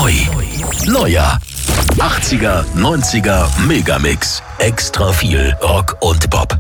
Neu. Neuer. 80er, 90er Megamix. Extra viel Rock und Pop.